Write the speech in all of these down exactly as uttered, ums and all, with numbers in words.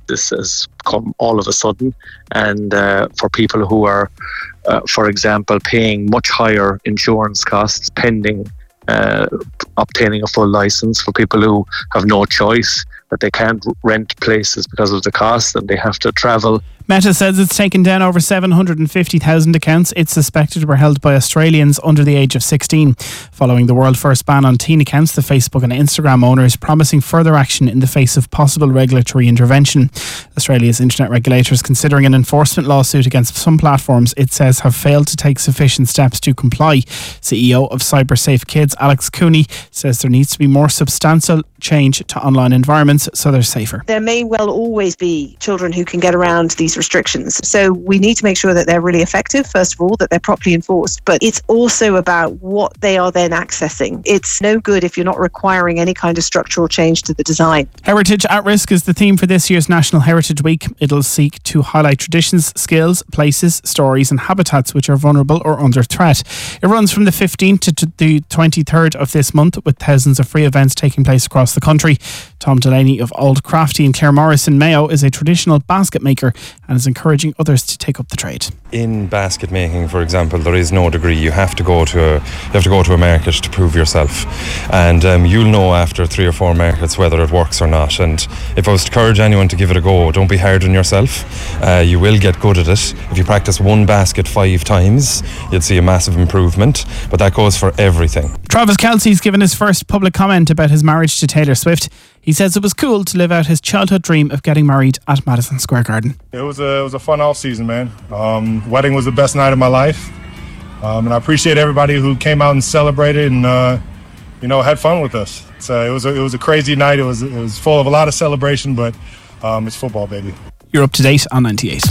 this has come all of a sudden, and uh, for people who are, uh, for example, paying much higher insurance costs pending uh, obtaining a full license, for people who have no choice, that they can't rent places because of the cost and they have to travel. Meta says it's taken down over seven hundred fifty thousand accounts it suspected were held by Australians under the age of sixteen. Following the world first ban on teen accounts, the Facebook and Instagram owner is promising further action in the face of possible regulatory intervention. Australia's internet regulator is considering an enforcement lawsuit against some platforms it says have failed to take sufficient steps to comply. C E O of CyberSafe Kids, Alex Cooney, says there needs to be more substantial change to online environments so they're safer. There may well always be children who can get around these restrictions. So we need to make sure that they're really effective, first of all, that they're properly enforced. But it's also about what they are then accessing. It's no good if you're not requiring any kind of structural change to the design. Heritage at Risk is the theme for this year's National Heritage Week. It'll seek to highlight traditions, skills, places, stories and habitats which are vulnerable or under threat. It runs from the fifteenth to the twenty-third of this month, with thousands of free events taking place across the country. Tom Delaney of Old Crafty in Claremorris in Mayo is a traditional basket maker and is encouraging others to take up the trade. In basket making, for example, there is no degree. You have to go to a, you have to go to a market to prove yourself, and um, you'll know after three or four markets whether it works or not. And if I was to encourage anyone to give it a go, don't be hard on yourself. Uh, you will get good at it. If you practice one basket five times, you'll see a massive improvement. But that goes for everything. Travis Kelce's given his first public comment about his marriage to Taylor Swift. He says it was cool to live out his childhood dream of getting married at Madison Square Garden. It was a it was a fun off season, man. Um, wedding was the best night of my life, um, and I appreciate everybody who came out and celebrated and uh, you know had fun with us. So it was a, it was a crazy night. It was it was full of a lot of celebration, but um, it's football, baby. You're up to date on ninety-eight.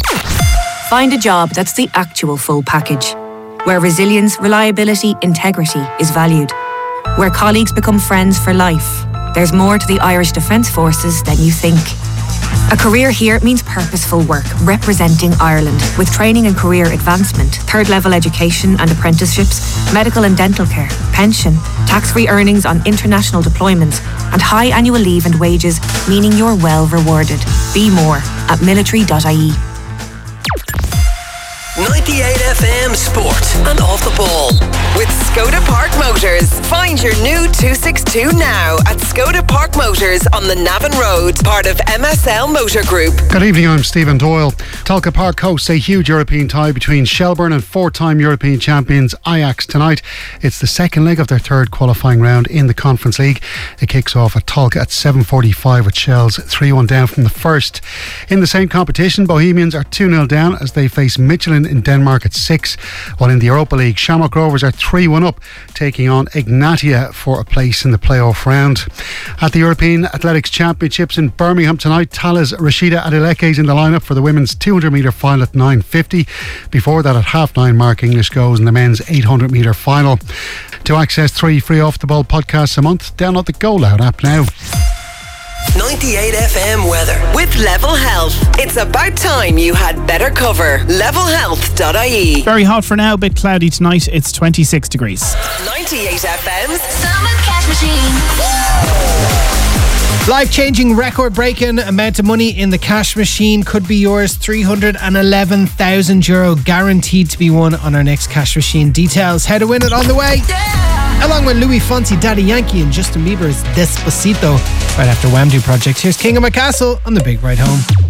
Find a job that's the actual full package, where resilience, reliability, integrity is valued, where colleagues become friends for life. There's more to the Irish Defence Forces than you think. A career here means purposeful work, representing Ireland, with training and career advancement, third level education and apprenticeships, medical and dental care, pension, tax-free earnings on international deployments, and high annual leave and wages, meaning you're well rewarded. Be more at military dot I E. ninety-eight F M Sport and Off the Ball with Skoda Park Motors. Find your new two sixty-two now at Skoda Park Motors on the Navan Road, part of M S L Motor Group. Good evening, I'm Stephen Doyle. Tolka Park hosts a huge European tie between Shelbourne and four-time European champions Ajax tonight. It's the second leg of their third qualifying round in the Conference League. It kicks off at Tolka at seven forty-five with Shells three one down from the first. In the same competition, Bohemians are two nil down as they face Michelin in Denmark at six, while in the Europa League, Shamrock Rovers are three one up, taking on Ignatia for a place in the playoff round. At the European Athletics Championships in Birmingham tonight, Tala's Rashida Adeleke is in the lineup for the women's two hundred metre final at nine fifty. Before that, at half nine, Mark English goes in the men's eight hundred metre final. To access three free Off the Ball podcasts a month, download the Go Loud app now. ninety-eight F M weather with Level Health. It's about time you had better cover. level health dot I E. Very hot for now, a bit cloudy tonight. It's twenty-six degrees. ninety-eight F M's Summer Cash Machine. Life-changing, record-breaking amount of money in the cash machine could be yours. three hundred eleven thousand euro guaranteed to be won on our next cash machine. Details, how to win it on the way. Yeah. Along with Louis Fonsi, Daddy Yankee and Justin Bieber's Despacito. Right after Wham Do Project, here's King of My Castle on the Big Ride Home.